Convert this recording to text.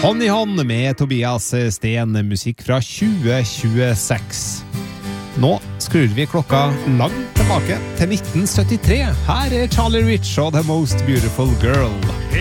Hånd i hånd med Tobias Sten, musikk fra 2026. Nå skrur vi klokka langt tilbake til 1973. Her er Charlie Rich og The Most Beautiful Girl.